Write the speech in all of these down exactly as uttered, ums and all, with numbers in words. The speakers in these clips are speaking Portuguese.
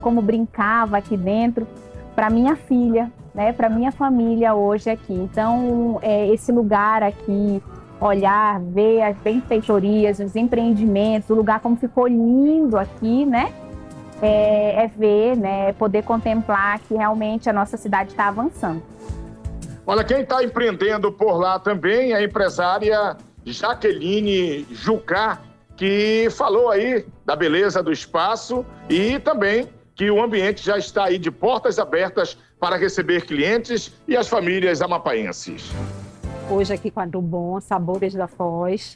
como brincava aqui dentro, para minha filha, né, para minha família hoje aqui. Então, é, esse lugar aqui, olhar, ver as benfeitorias, os empreendimentos, o lugar como ficou lindo aqui, né? É, é ver, né, poder contemplar que realmente a nossa cidade está avançando. Olha, quem está empreendendo por lá também é a empresária Jaqueline Jucá, que falou aí da beleza do espaço e também que o ambiente já está aí de portas abertas para receber clientes e as famílias amapaenses. Hoje aqui com a Dubon, Sabores da Foz.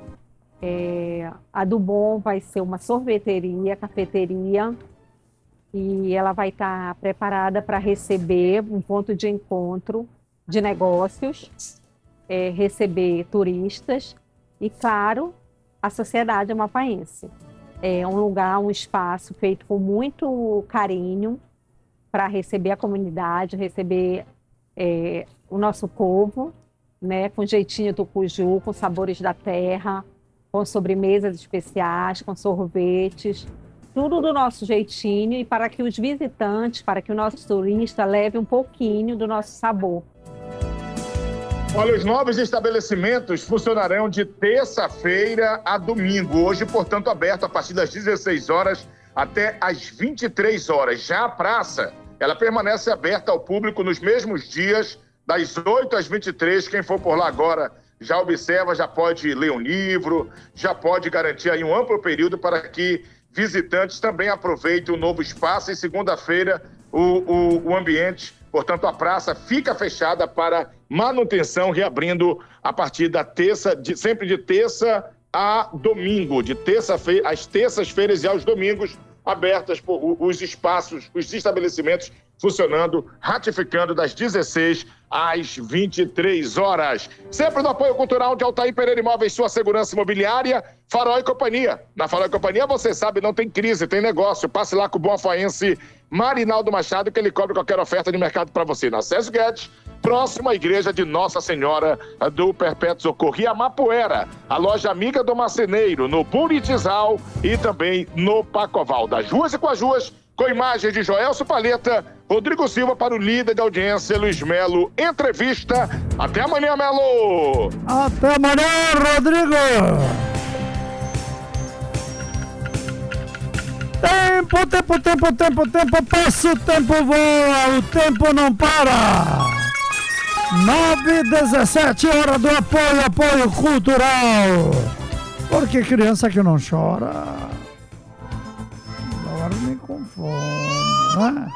É, a Dubon vai ser uma sorveteria, cafeteria, e ela vai estar preparada para receber um ponto de encontro de negócios, é, receber turistas e, claro, a sociedade amapaense. É um lugar, um espaço feito com muito carinho para receber a comunidade, receber é, o nosso povo, né, com jeitinho tucuju, com sabores da terra, com sobremesas especiais, com sorvetes, tudo do nosso jeitinho e para que os visitantes, para que o nosso turista leve um pouquinho do nosso sabor. Olha, os novos estabelecimentos funcionarão de terça-feira a domingo. Hoje, portanto, aberto a partir das dezesseis horas até às vinte e três horas. Já a praça, ela permanece aberta ao público nos mesmos dias, das oito às vinte e três. Quem for por lá agora já observa, já pode ler um livro, já pode garantir aí um amplo período para que visitantes também aproveitem o novo espaço. E segunda-feira, o, o, o ambiente, portanto, a praça fica fechada para manutenção, reabrindo a partir da terça, de, sempre de terça a domingo, de terça-feira, às terças-feiras e aos domingos, abertas por os espaços, os estabelecimentos funcionando, ratificando das dezesseis às vinte e três horas. Sempre no apoio cultural de Altair Pereira Imóveis, sua segurança imobiliária, Farol e Companhia. Na Farol e Companhia, você sabe, não tem crise, tem negócio. Passe lá com o bom afoense Marinaldo Machado, que ele cobre qualquer oferta de mercado para você. Na César Guedes, próxima à igreja de Nossa Senhora do Perpétuo Socorro. E a Mapuera, a loja amiga do marceneiro, no Buritizal e também no Pacoval. Das ruas e com as ruas, com imagens de Joelso Paleta, Rodrigo Silva para o líder da audiência, Luiz Melo. Entrevista. Até amanhã, Melo! Até amanhã, Rodrigo! Tempo, tempo, tempo, tempo, tempo, passa, o tempo voa, o tempo não para! nove e dezessete, hora do apoio, apoio cultural! Porque criança que não chora, dorme com fome, né?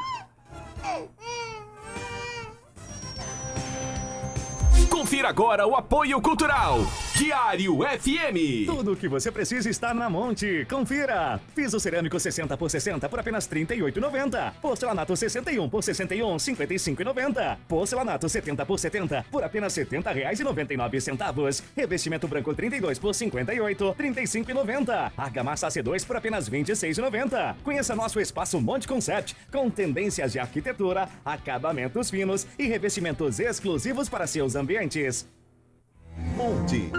Confira agora o apoio cultural. Diário F M. Tudo o que você precisa está na Monte. Confira. Piso cerâmico sessenta por sessenta por apenas trinta e oito reais e noventa centavos. Porcelanato sessenta e um por sessenta e um, cinquenta e cinco reais e noventa centavos. Porcelanato setenta por setenta por apenas setenta reais e noventa e nove centavos. Revestimento branco trinta e dois por cinquenta e oito, trinta e cinco reais e noventa centavos. Argamassa C dois por apenas vinte e seis reais e noventa centavos. Conheça nosso espaço Monte Concept com tendências de arquitetura, acabamentos finos e revestimentos exclusivos para seus ambientes. Monte.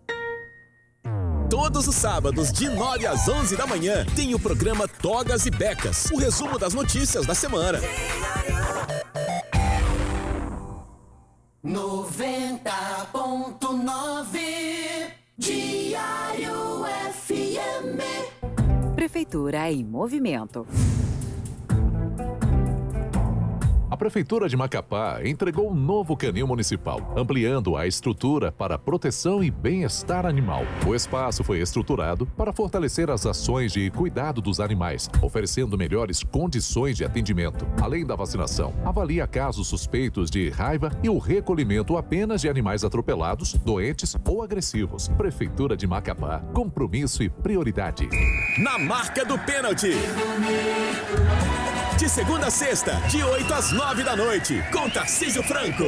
Todos os sábados, de nove às onze da manhã, tem o programa Togas e Becas, o resumo das notícias da semana. noventa ponto nove Diário F M. Prefeitura em movimento. A Prefeitura de Macapá entregou um novo canil municipal, ampliando a estrutura para proteção e bem-estar animal. O espaço foi estruturado para fortalecer as ações de cuidado dos animais, oferecendo melhores condições de atendimento. Além da vacinação, avalia casos suspeitos de raiva e o recolhimento apenas de animais atropelados, doentes ou agressivos. Prefeitura de Macapá, compromisso e prioridade. Na marca do pênalti. De segunda a sexta, de oito às nove da noite, com Tarcísio Franco.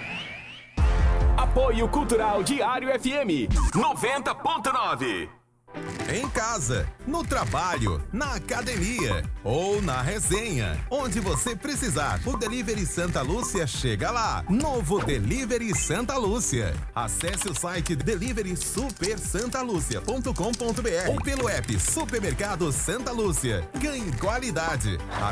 Apoio Cultural Diário F M, noventa ponto nove. Em casa, no trabalho, na academia ou na resenha. Onde você precisar, o Delivery Santa Lúcia chega lá. Novo Delivery Santa Lúcia. Acesse o site delivery super santa lúcia ponto com ponto br ou pelo app Supermercado Santa Lúcia. Ganhe qualidade.